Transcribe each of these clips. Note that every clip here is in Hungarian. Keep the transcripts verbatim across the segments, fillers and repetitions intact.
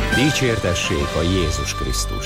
Dicsértessék a Jézus Krisztus!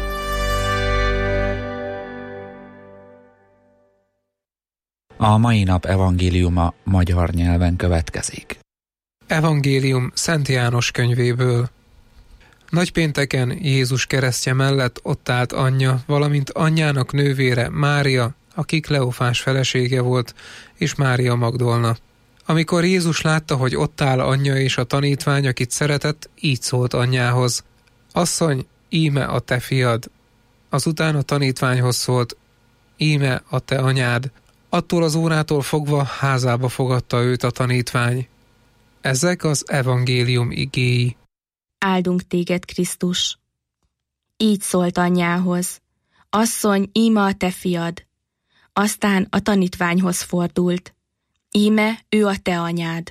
A mai nap evangéliuma magyar nyelven következik. Evangélium Szent János könyvéből. Nagypénteken Jézus keresztje mellett ott állt anyja, valamint anyjának nővére Mária, aki Kleofás felesége volt, és Mária Magdolna. Amikor Jézus látta, hogy ott áll anyja és a tanítvány, akit szeretett, így szólt anyjához: Asszony, íme a te fiad. Azután a tanítványhoz szólt: Íme a te anyád. Attól az órától fogva házába fogadta őt a tanítvány. Ezek az evangélium igéi. Áldunk téged, Krisztus! Így szólt anyjához: Asszony, íme a te fiad. Aztán a tanítványhoz fordult: Íme ő a te anyád.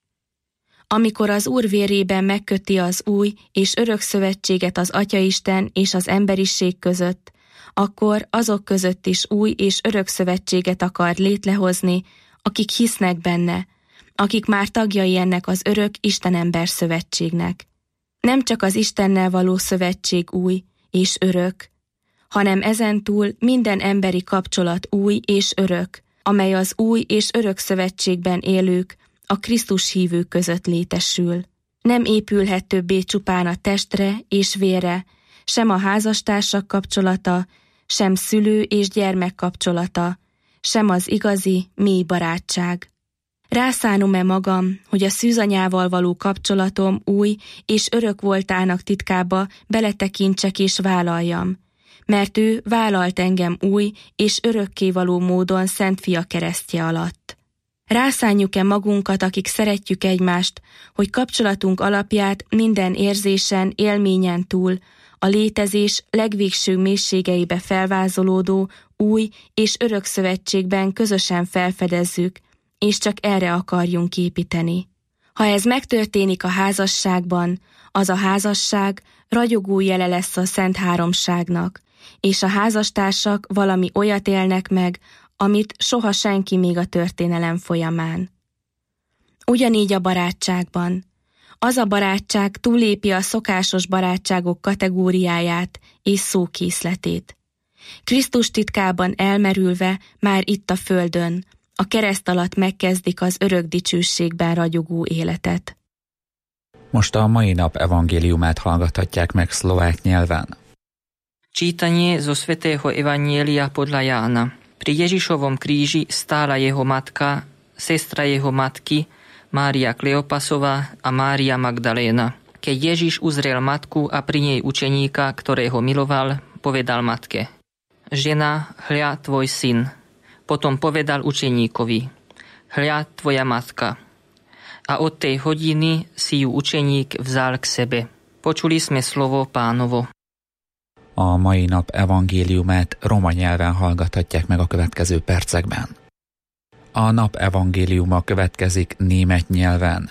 Amikor az Úr vérében megköti az új és örök szövetséget az Atyaisten és az emberiség között, akkor azok között is új és örök szövetséget akar létrehozni, akik hisznek benne, akik már tagjai ennek az örök Isten-ember szövetségnek. Nem csak az Istennel való szövetség új és örök, hanem ezentúl minden emberi kapcsolat új és örök, amely az új és örök szövetségben élők, a Krisztus hívők között létesül. Nem épülhet többé csupán a testre és vérre, sem a házastársak kapcsolata, sem szülő és gyermek kapcsolata, sem az igazi, mély barátság. Rászánom-e magam, hogy a szűzanyával való kapcsolatom új és örök voltának titkába beletekintsek és vállaljam, mert ő vállalt engem új és örökkévaló módon Szent Fia keresztje alatt. Rászánjuk-e magunkat, akik szeretjük egymást, hogy kapcsolatunk alapját minden érzésen, élményen túl, a létezés legvégső mélységeibe felvázolódó új és örök szövetségben közösen felfedezzük, és csak erre akarjunk építeni. Ha ez megtörténik a házasságban, az a házasság ragyogó jele lesz a Szent Háromságnak, és a házastársak valami olyat élnek meg, amit soha senki még a történelem folyamán. Ugyanígy a barátságban. Az a barátság túlépi a szokásos barátságok kategóriáját és szókészletét. Krisztus titkában elmerülve már itt a földön, a kereszt alatt megkezdik az örök dicsőségben ragyogó életet. Most a mai nap evangéliumát hallgathatják meg szlovák nyelven. Čítanie zo svätého Evanjelia podľa Jána. Pri Ježišovom kríži stála jeho matka, sestra jeho matky, Mária Kleopasová a Mária Magdaléna. Keď Ježiš uzrel matku a pri nej učeníka, ktorého miloval, povedal matke: Žena, hľa tvoj syn. Potom povedal učeníkovi: Hľa tvoja matka. A od tej hodiny si ju učeník vzal k sebe. Počuli sme slovo Pánovo. A mai nap evangéliumát roma nyelven hallgathatják meg a következő percekben. A nap evangéliuma következik német nyelven.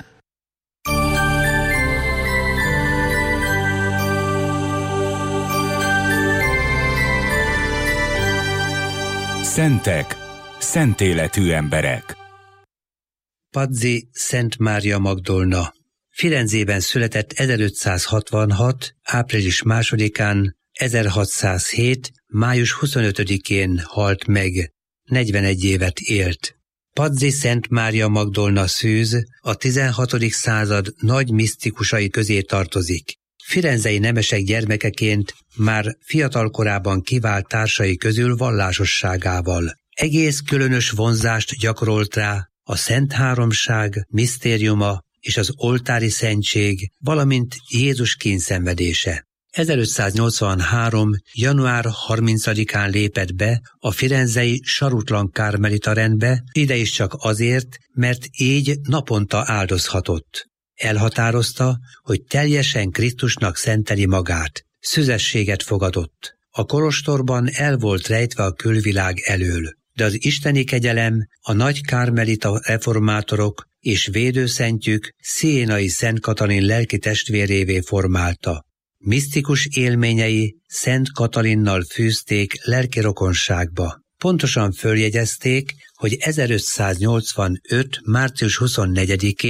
Szentek, szent életű emberek. Pazzi Szent Mária Magdolna. Firenzében született ezerötszázhatvanhat. április másodikán, ezerhatszázhét. május huszonötödikén halt meg, negyvenegy évet élt. Pazzi Szent Mária Magdolna szűz a tizenhatodik század nagy misztikusai közé tartozik. Firenzei nemesek gyermekeként már fiatal korában kivált társai közül vallásosságával. Egész különös vonzást gyakorolt rá a Szent Háromság misztériuma és az oltári szentség, valamint Jézus kényszenvedése. ezerötszáznyolcvanhárom. január harmincadikán lépett be a firenzei Sarutlan Kármelita rendbe, ide is csak azért, mert így naponta áldozhatott. Elhatározta, hogy teljesen Krisztusnak szenteli magát. Szüzességet fogadott. A kolostorban el volt rejtve a külvilág elől, de az isteni kegyelem, a nagy kármelita reformátorok és védőszentjük Sziénai Szent Katalin lelki testvérévé formálta. Misztikus élményei Szent Katalinnal fűzték lelki rokonságba. Pontosan följegyezték, hogy ezerötszáznyolcvanöt. március huszonnegyedikén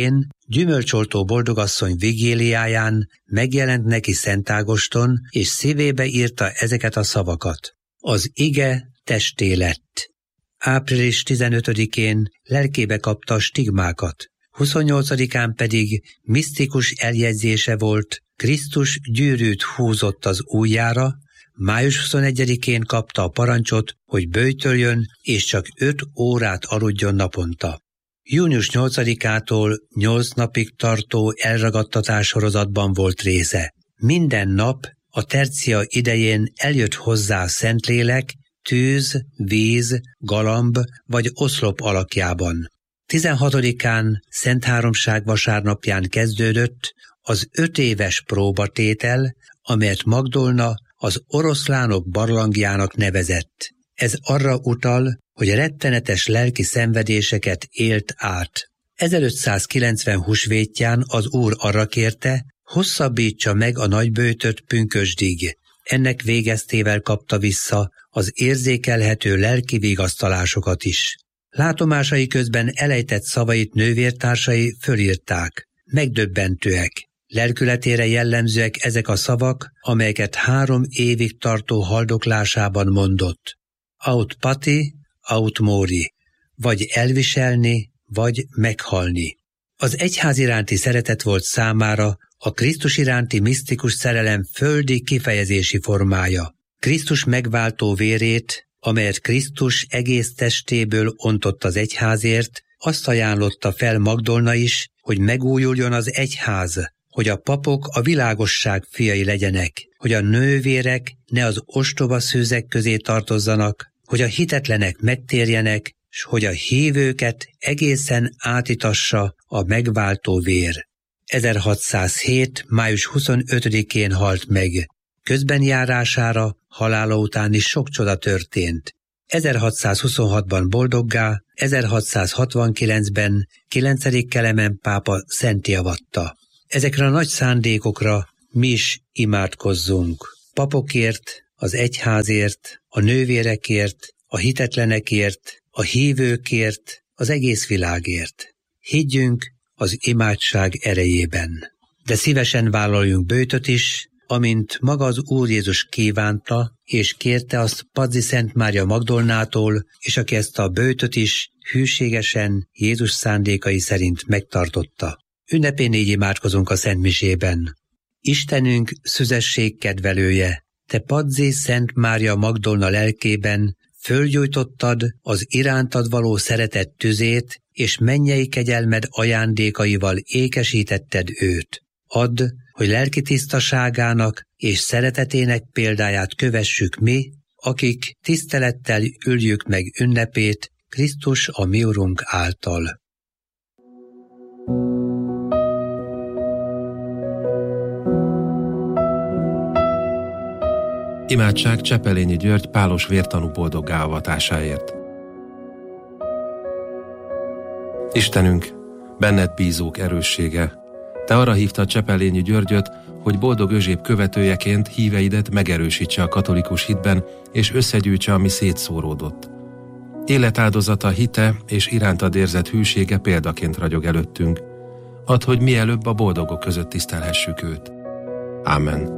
gyümölcsoltó boldogasszony vigéliáján megjelent neki Szent Ágoston, és szívébe írta ezeket a szavakat. Az ige testé lett. április tizenötödikén lelkébe kapta a stigmákat, huszonnyolcadikán pedig misztikus eljegyzése volt, Krisztus gyűrűt húzott az ujjára, május huszonegyedikén kapta a parancsot, hogy böjtöljön, és csak öt órát aludjon naponta. június nyolcadikától nyolc napig tartó elragadtatás sorozatban volt része. Minden nap a tercia idején eljött hozzá a Szentlélek, tűz, víz, galamb vagy oszlop alakjában. tizenhatodikán Szent Háromság vasárnapján kezdődött az öt éves próbatétel, amelyet Magdolna az oroszlánok barlangjának nevezett. Ez arra utal, hogy rettenetes lelki szenvedéseket élt át. ezerötszázkilencven húsvétján az Úr arra kérte, hosszabbítsa meg a nagyböjtöt pünkösdig. Ennek végeztével kapta vissza az érzékelhető lelki vigasztalásokat is. Látomásai közben elejtett szavait nővértársai fölírták. Megdöbbentőek. Lelkületére jellemzőek ezek a szavak, amelyeket három évig tartó haldoklásában mondott. Aut pati, aut mori, vagy elviselni, vagy meghalni. Az egyház iránti szeretet volt számára a Krisztus iránti misztikus szerelem földi kifejezési formája. Krisztus megváltó vérét, amelyet Krisztus egész testéből ontott az egyházért, azt ajánlotta fel Magdolna is, hogy megújuljon az egyház, hogy a papok a világosság fiai legyenek, hogy a nővérek ne az ostoba szőzek közé tartozzanak, hogy a hitetlenek megtérjenek, s hogy a hívőket egészen átitassa a megváltó vér. ezerhatszázhét. május huszonötödikén halt meg. Közbenjárására halála után is sok csoda történt. ezerhatszázhuszonhatban boldoggá, ezerhatszázhatvankilencben kilencedik Kelemen pápa szentté avatta. Ezekre a nagy szándékokra mi is imádkozzunk. Papokért, az egyházért, a nővérekért, a hitetlenekért, a hívőkért, az egész világért. Higgyünk az imádság erejében. De szívesen vállaljunk böjtöt is, amint maga az Úr Jézus kívánta, és kérte azt Pazzi Szent Mária Magdolnától, és aki ezt a böjtöt is hűségesen Jézus szándékai szerint megtartotta. Ünnepén így imádkozunk a Szent Misében. Istenünk szüzesség kedvelője, te Pazzi Szent Mária Magdolna lelkében fölgyújtottad az irántad való szeretet tüzét, és mennyei kegyelmed ajándékaival ékesítetted őt. Add, hogy lelki tisztaságának és szeretetének példáját kövessük mi, akik tisztelettel üljük meg ünnepét Krisztus a mi Urunk által. Imádság Csepelényi György pálos vértanú boldoggá avatásáért. Istenünk, benned bízók erőssége, te arra hívtad Csepelényi Györgyöt, hogy boldog özséb követőjeként híveidet megerősítse a katolikus hitben, és összegyűjtse, ami szétszóródott. Életáldozata, hite és irántad érzett hűsége példaként ragyog előttünk. Add, hogy mielőbb a boldogok között tisztelhessük őt. Ámen.